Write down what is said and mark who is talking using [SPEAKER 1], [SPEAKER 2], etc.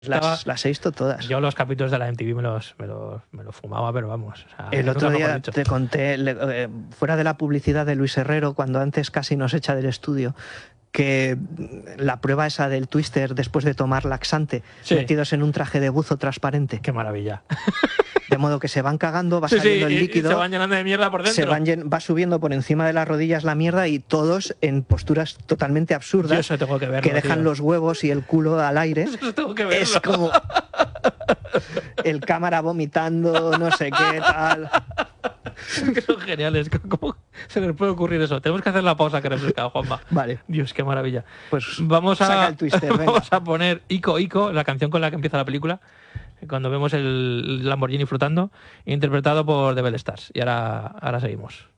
[SPEAKER 1] Las he visto todas.
[SPEAKER 2] Yo los capítulos de la MTV me los fumaba, pero vamos. O sea,
[SPEAKER 1] el otro día te conté, fuera de la publicidad de Luis Herrero, cuando antes casi nos echa del estudio, que la prueba esa del Twister después de tomar laxante, metidos en un traje de buzo transparente.
[SPEAKER 2] ¡Qué maravilla!
[SPEAKER 1] De modo que se van cagando, va saliendo el líquido.
[SPEAKER 2] Y se van llenando de mierda por dentro.
[SPEAKER 1] Va subiendo por encima de las rodillas la mierda y todos en posturas totalmente absurdas.
[SPEAKER 2] Yo eso tengo que verlo,
[SPEAKER 1] que dejan los huevos y el culo al aire.
[SPEAKER 2] Eso tengo que verlo.
[SPEAKER 1] Es como el cámara vomitando, no sé qué, tal.
[SPEAKER 2] Que son geniales. ¿Cómo se les puede ocurrir eso? Tenemos que hacer la pausa que refresca, Juanma.
[SPEAKER 1] Vale.
[SPEAKER 2] Dios, qué maravilla.
[SPEAKER 1] Pues
[SPEAKER 2] saca
[SPEAKER 1] el Twister,
[SPEAKER 2] vamos a poner Ico Ico, la canción con la que empieza la película, cuando vemos el Lamborghini flotando, interpretado por The Bell Stars. Y ahora seguimos.